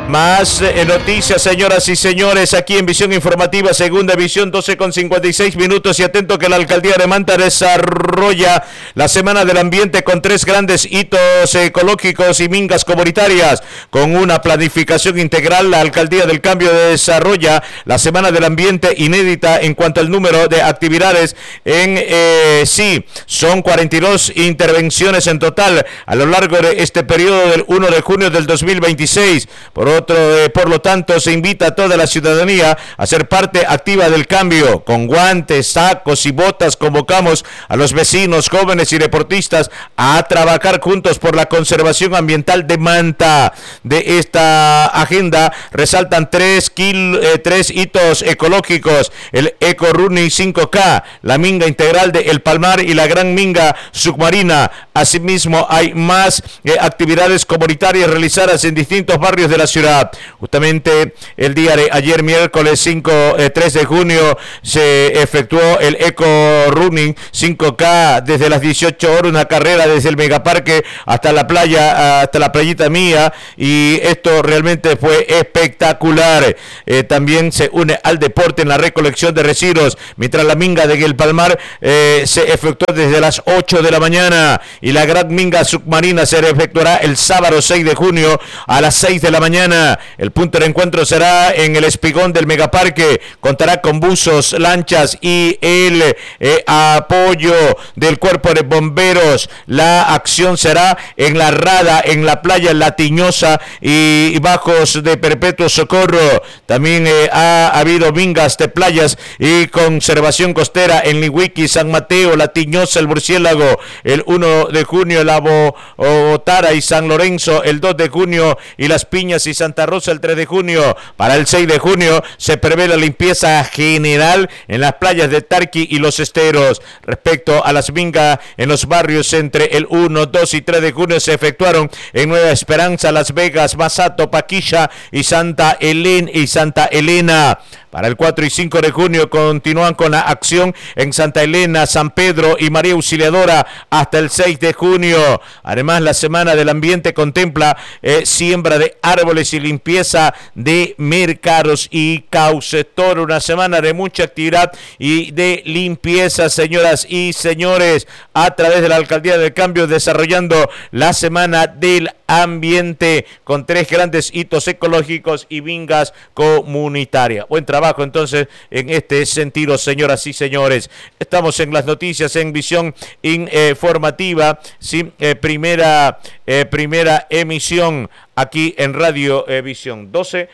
Más noticias, señoras y señores, aquí en Visión Informativa, segunda visión, 12:56 minutos. Y atento que la alcaldía de Manta desarrolla la Semana del Ambiente con 3 grandes hitos ecológicos y mingas comunitarias. Con una planificación integral, la alcaldía del Cambio desarrolla la Semana del Ambiente inédita en cuanto al número de actividades. Son 42 intervenciones en total a lo largo de este periodo del 1 de junio del 2026. Por lo tanto, se invita a toda la ciudadanía a ser parte activa del cambio. Con guantes, sacos y botas convocamos a los vecinos, jóvenes y deportistas a trabajar juntos por la conservación ambiental de Manta. De esta agenda resaltan 3 hitos ecológicos: el Eco Running 5K, la minga integral de El Palmar y la gran minga submarina. Asimismo, hay más actividades comunitarias realizadas en distintos barrios de la ciudad. Justamente el día de ayer, miércoles 3 de junio, se efectuó el Eco Running 5K desde las 18 horas, una carrera desde el Megaparque hasta la playa, hasta la playita mía, y esto realmente fue espectacular. También se une al deporte en la recolección de residuos, mientras la minga de El Palmar se efectuó desde las 8 de la mañana, y la gran minga submarina se efectuará el sábado 6 de junio a las 6 de la mañana. El punto de encuentro será en el espigón del Megaparque. Contará con buzos, lanchas y el apoyo del cuerpo de bomberos. La acción será en La Rada, en la playa La Tiñosa y bajos de Perpetuo Socorro. También ha habido mingas de playas y conservación costera en Lihuiqui, San Mateo, La Tiñosa, el Murciélago. El 1 de junio la Botara y San Lorenzo, el 2 de junio y Las Piñas y Santa Rosa el 3 de junio. Para el 6 de junio se prevé la limpieza general en las playas de Tarqui y Los Esteros. Respecto a las mingas en los barrios entre el 1, 2 y 3 de junio se efectuaron en Nueva Esperanza, Las Vegas, Masato, Paquilla y Santa Elena. Para el 4 y 5 de junio continúan con la acción en Santa Elena, San Pedro y María Auxiliadora hasta el 6 de junio. Además, la Semana del Ambiente contempla siembra de árboles y limpieza de mercados y cauces. Toda una semana de mucha actividad y de limpieza, señoras y señores, a través de la Alcaldía del Cambio, desarrollando la Semana del Ambiente con 3 grandes hitos ecológicos y mingas comunitarias. Buen trabajo entonces en este sentido, señoras y señores. Estamos en las noticias en Visión Informativa, ¿sí? Primera emisión aquí en Radio Visión.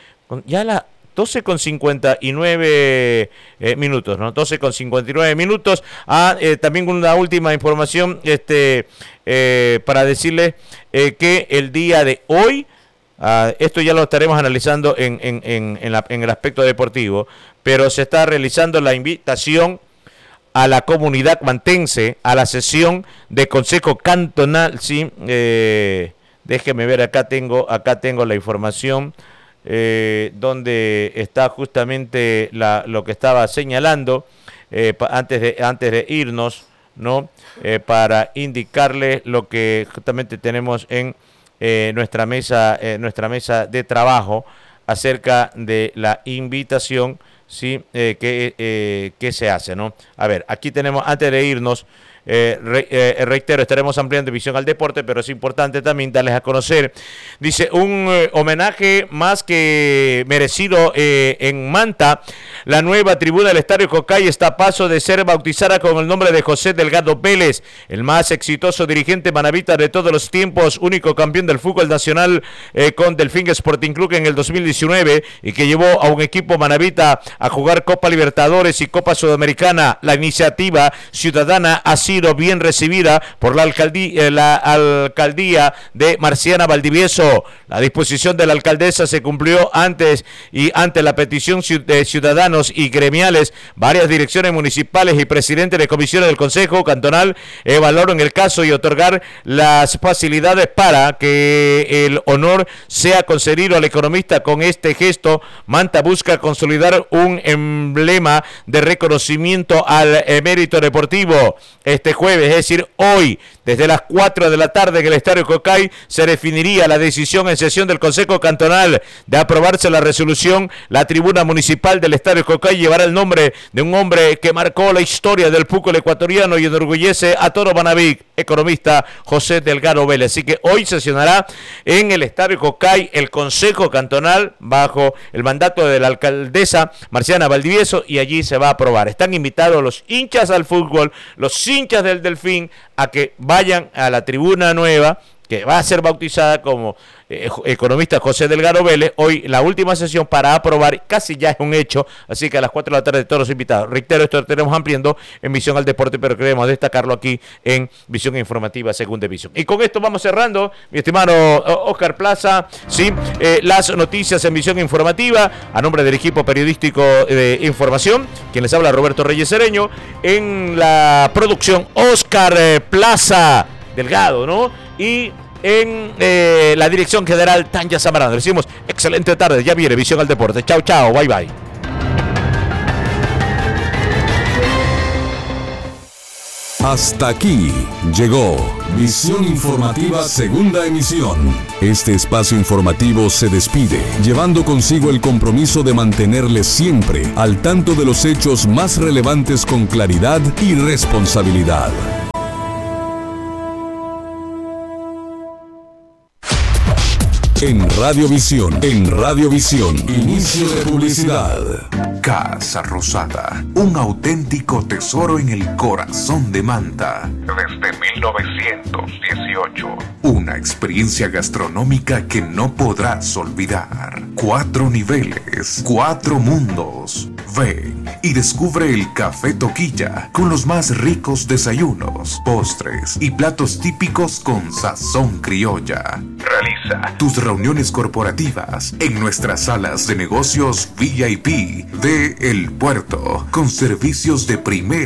12:59 minutos, ¿no? 12:59 minutos. También una última información para decirles que el día de hoy, esto ya lo estaremos analizando en el aspecto deportivo, pero se está realizando la invitación a la comunidad mantense a la sesión de Consejo Cantonal, ¿sí? Déjeme ver, acá tengo la información donde está justamente lo que estaba señalando antes de irnos, ¿no? Para indicarle lo que justamente tenemos en nuestra mesa de trabajo acerca de la invitación, ¿sí? Que se hace, ¿no? A ver, aquí tenemos, antes de irnos, reitero, estaremos ampliando visión al deporte, pero es importante también darles a conocer, dice, un homenaje más que merecido en Manta. La nueva tribuna del Estadio Cocay está a paso de ser bautizada con el nombre de José Delgado Vélez, el más exitoso dirigente manavita de todos los tiempos, único campeón del fútbol nacional con Delfín Sporting Club en el 2019 y que llevó a un equipo manavita a jugar Copa Libertadores y Copa Sudamericana. La iniciativa ciudadana ha sido bien recibida por la alcaldía de Marciana Valdivieso. La disposición de la alcaldesa se cumplió antes y ante la petición de ciudadanos y gremiales. Varias direcciones municipales y presidentes de comisiones del Consejo Cantonal evaluaron el caso y otorgar las facilidades para que el honor sea concedido al economista. Con este gesto, Manta busca consolidar un emblema de reconocimiento al mérito deportivo. este jueves, es decir, hoy, desde las 4 de la tarde en el Estadio Cocay, se definiría la decisión en sesión del Consejo Cantonal de aprobarse la resolución. La tribuna municipal del Estadio Cocay llevará el nombre de un hombre que marcó la historia del fútbol ecuatoriano y enorgullece a todo Manabí, economista José Delgado Vélez. Así que hoy sesionará en el Estadio Cocay el Consejo Cantonal bajo el mandato de la alcaldesa Marciana Valdivieso, y allí se va a aprobar. Están invitados los hinchas al fútbol, los hinchas del Delfín, a que vayan a la tribuna nueva, que va a ser bautizada como economista José Delgado Vélez. Hoy la última sesión para aprobar, casi ya es un hecho, así que a las 4 de la tarde todos los invitados. Reitero, esto lo tenemos ampliando en Visión al Deporte, pero queremos destacarlo aquí en Visión Informativa Segunda División. Y con esto vamos cerrando, mi estimado Oscar Plaza, ¿sí? Las noticias en Visión Informativa, a nombre del equipo periodístico de información, quien les habla Roberto Reyes Cereño, en la producción Oscar Plaza Delgado, ¿no? Y en la dirección general Tanya Zambrano. Decimos excelente tarde, ya viene Visión al Deporte. Chao, chao, bye, bye. Hasta aquí llegó Visión Informativa Segunda Emisión. Este espacio informativo se despide, llevando consigo el compromiso de mantenerles siempre al tanto de los hechos más relevantes con claridad y responsabilidad. En Radiovisión, inicio de publicidad. Casa Rosada, un auténtico tesoro en el corazón de Manta. Desde 1918. Una experiencia gastronómica que no podrás olvidar. 4 niveles, 4 mundos. Ven y descubre el Café Toquilla con los más ricos desayunos, postres y platos típicos con sazón criolla. Realiza tus reuniones corporativas en nuestras salas de negocios VIP de El Puerto, con servicios de primera